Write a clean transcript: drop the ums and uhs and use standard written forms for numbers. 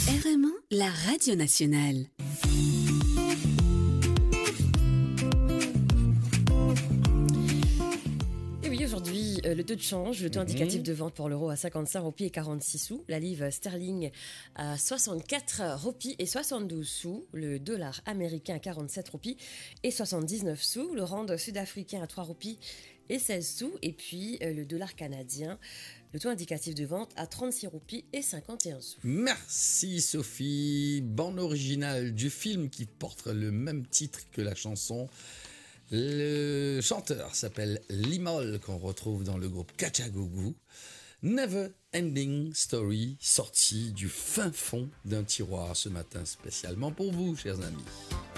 RME, la radio nationale. Et oui, aujourd'hui, le taux de change, le taux indicatif de vente pour l'euro à 55 roupies et 46 sous, la livre sterling à 64 roupies et 72 sous, le dollar américain à 47 roupies et 79 sous, le rand sud-africain à 3 roupies et 16 sous, et puis le dollar canadien, le taux indicatif de vente à 36 roupies et 51 sous. Merci Sophie, bande originale du film qui porte le même titre que la chanson. Le chanteur s'appelle Limahl, qu'on retrouve dans le groupe Kajagoogoo. Never Ending Story, sorti du fin fond d'un tiroir ce matin spécialement pour vous, chers amis.